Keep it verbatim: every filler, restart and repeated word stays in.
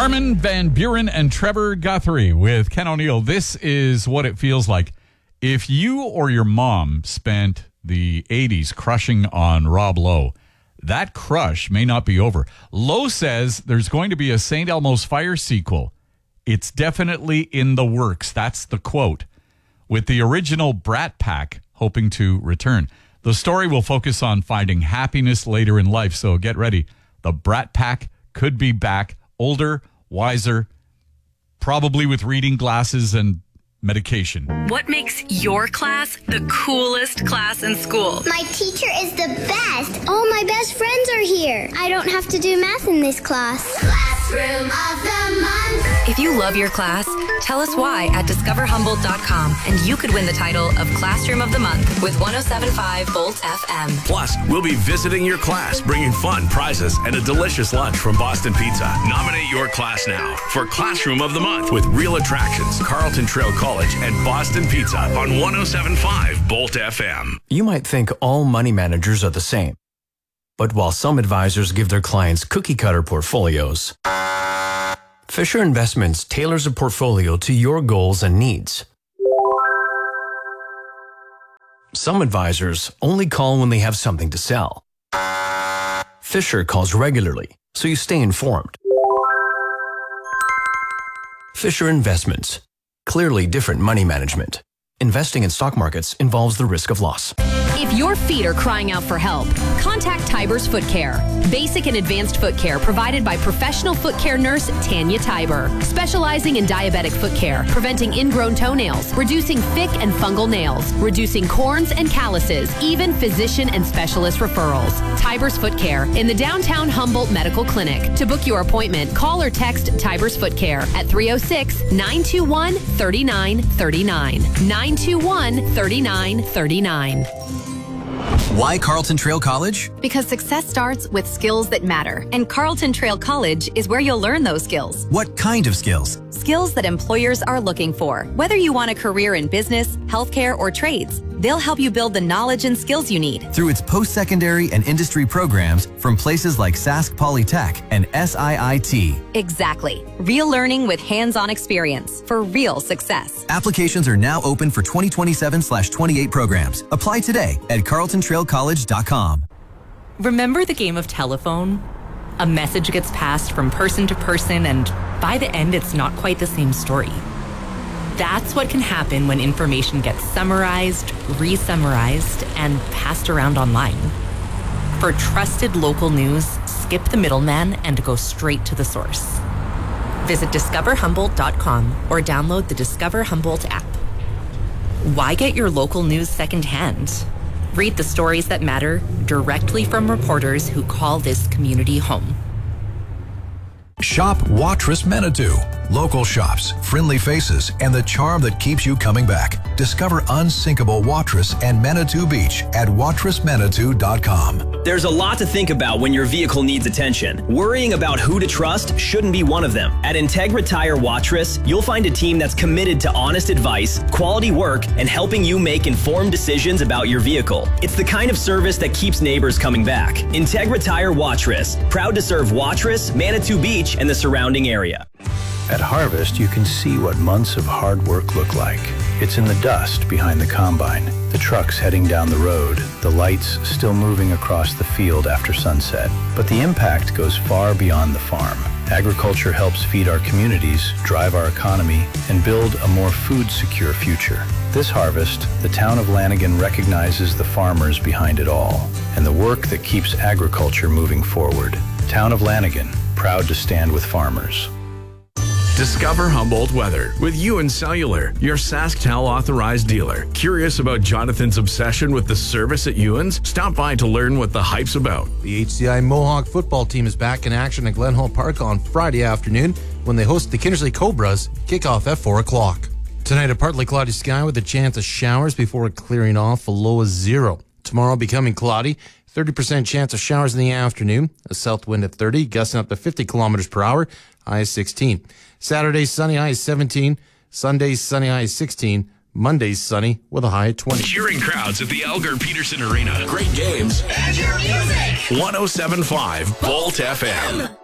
Armin van Buren and Trevor Guthrie with Ken O'Neill. This is what it feels like. If you or your mom spent the eighties crushing on Rob Lowe, that crush may not be over. Lowe says there's going to be a Saint Elmo's Fire sequel. It's definitely in the works. That's the quote. With the original Brat Pack hoping to return. The story will focus on finding happiness later in life, so get ready. The Brat Pack could be back, older, wiser, probably with reading glasses and medication. What makes your class the coolest class in school? My teacher is the best. All my best friends are here. I don't have to do math in this class. Classroom of the Month. If you love your class, tell us why at discover humboldt dot com, and you could win the title of Classroom of the Month with one oh seven point five Volt F M. Plus, we'll be visiting your class, bringing fun, prizes, and a delicious lunch from Boston Pizza. Nominate your class now for Classroom of the Month with Real Attractions, Carlton Trail College, and Boston Pizza on one oh seven point five Volt F M. You might think all money managers are the same. But while some advisors give their clients cookie-cutter portfolios, Fisher Investments tailors a portfolio to your goals and needs. Some advisors only call when they have something to sell. Fisher calls regularly, so you stay informed. Fisher Investments. Clearly different money management. Investing in stock markets involves the risk of loss. If your feet are crying out for help, contact Tiber's Foot Care. Basic and advanced foot care provided by professional foot care nurse Tanya Tiber, specializing in diabetic foot care, preventing ingrown toenails, reducing thick and fungal nails, reducing corns and calluses, even physician and specialist referrals. Tiber's Foot Care in the downtown Humboldt Medical Clinic. To book your appointment, call or text Tiber's Foot Care at three oh six, nine two one, three nine three nine. nine two one, three nine three nine. Why Carlton Trail College? Because success starts with skills that matter, and Carlton Trail College is where you'll learn those skills. What kind of skills? Skills that employers are looking for. Whether you want a career in business, healthcare, or trades, they'll help you build the knowledge and skills you need. Through its post-secondary and industry programs from places like Sask Polytech and S I I T. Exactly. Real learning with hands-on experience for real success. Applications are now open for twenty twenty-seven slash twenty-eight programs. Apply today at carlton trail college dot com. Remember the game of telephone? A message gets passed from person to person, and by the end, it's not quite the same story. That's what can happen when information gets summarized, re-summarized, and passed around online. For trusted local news, skip the middleman and go straight to the source. Visit discover humboldt dot com or download the Discover Humboldt app. Why get your local news secondhand? Read the stories that matter directly from reporters who call this community home. Shop Watrous Manitou. Local shops, friendly faces, and the charm that keeps you coming back. Discover unsinkable Watrous and Manitou Beach at watrous manitou dot com. There's a lot to think about when your vehicle needs attention. Worrying about who to trust shouldn't be one of them. At Integra Tire Watrous, you'll find a team that's committed to honest advice, quality work, and helping you make informed decisions about your vehicle. It's the kind of service that keeps neighbors coming back. Integra Tire Watrous, proud to serve Watrous, Manitou Beach, and the surrounding area. At Harvest, you can see what months of hard work look like. It's in the dust behind the combine, the trucks heading down the road, the lights still moving across the field after sunset. But the impact goes far beyond the farm. Agriculture helps feed our communities, drive our economy, and build a more food-secure future. This harvest, the town of Lanigan recognizes the farmers behind it all and the work that keeps agriculture moving forward. Town of Lanigan, proud to stand with farmers. Discover Humboldt weather with Ewan Cellular, your SaskTel authorized dealer. Curious about Jonathan's obsession with the service at Ewan's? Stop by to learn what the hype's about. The H C I Mohawk football team is back in action at Glen Hall Park on Friday afternoon when they host the Kindersley Cobras. Kickoff at four o'clock. Tonight, a partly cloudy sky with a chance of showers before clearing off, a low of zero. Tomorrow, becoming cloudy, thirty percent chance of showers in the afternoon, a south wind at thirty, gusting up to fifty kilometers per hour, high is sixteen. Saturday, sunny, high is seventeen. Sunday, sunny, high is sixteen. Monday's sunny with a high of twenty. Cheering crowds at the Elgar Peterson Arena. Great games. And your music. one oh seven point five Volt F M.